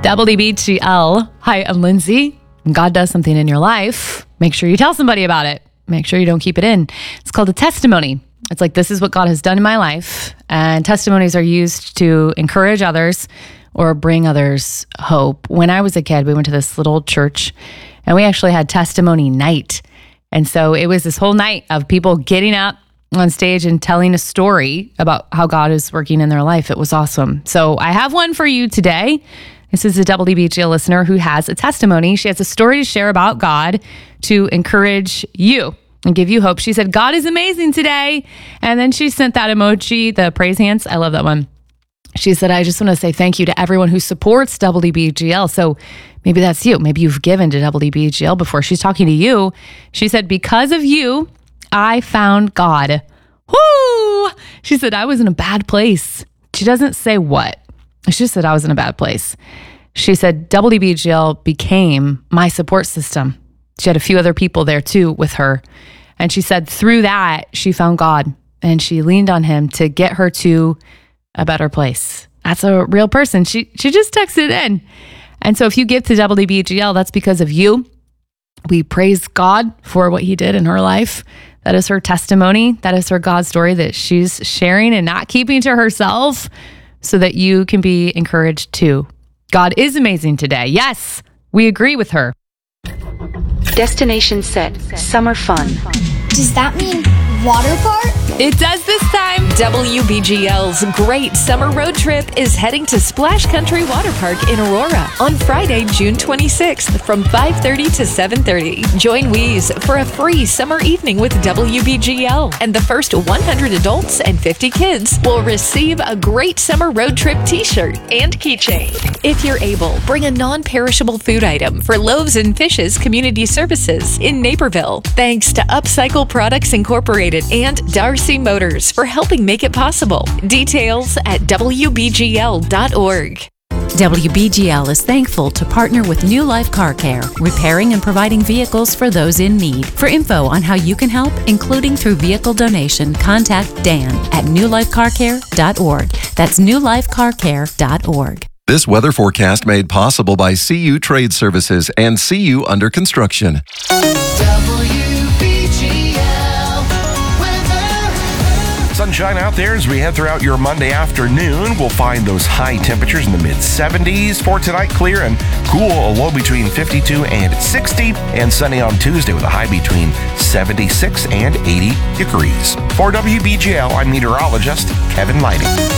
WBGL. Hi, I'm Lindsay. When God does something in your life, make sure you tell somebody about it. Make sure you don't keep it in. It's called a testimony. It's like, this is what God has done in my life. And testimonies are used to encourage others or bring others hope. When I was a kid, we went to this little church and we actually had testimony night. And so it was this whole night of people getting up on stage and telling a story about how God is working in their life. It was awesome. So I have one for you today. This is a WBGL listener who has a testimony. She has a story to share about God to encourage you and give you hope. She said, God is amazing today. And then she sent that emoji, the praise hands. I love that one. She said, I just want to say thank you to everyone who supports WBGL. So maybe that's you. Maybe you've given to WBGL before. She's talking to you. She said, because of you, I found God. Woo! She said, I was in a bad place. She doesn't say what. She said, I was in a bad place. She said, WBGL became my support system. She had a few other people there too with her. And she said through that, she found God and she leaned on him to get her to a better place. That's a real person. She just texted in. And so if you give to WBGL, that's because of you. We praise God for what he did in her life. That is her testimony. That is her God story that she's sharing and not keeping to herself, so that you can be encouraged too. God is amazing today. Yes, we agree with her. Destination set, summer fun. Does that mean water park? It does this time. WBGL's Great Summer Road Trip is heading to Splash Country Water Park in Aurora on Friday, June 26th from 5:30 to 7:30. Join Weeze for a free summer evening with WBGL, and the first 100 adults and 50 kids will receive a Great Summer Road Trip t-shirt and keychain. If you're able, bring a non-perishable food item for Loaves and Fishes Community Services in Naperville. Thanks to Upcycle Products Incorporated and Darcy Motors for helping make it possible. Details at WBGL.org. WBGL is thankful to partner with New Life Car Care, repairing and providing vehicles for those in need. For info on how you can help, including through vehicle donation, contact Dan at newlifecarcare.org. That's newlifecarcare.org. This weather forecast made possible by CU Trade Services and CU Under Construction. Sunshine out there as we head throughout your Monday afternoon. We'll find those high temperatures in the mid-70s. For tonight, clear and cool, a low between 52 and 60, and sunny on Tuesday with a high between 76 and 80 degrees. For WBGL, I'm meteorologist Kevin Lighting.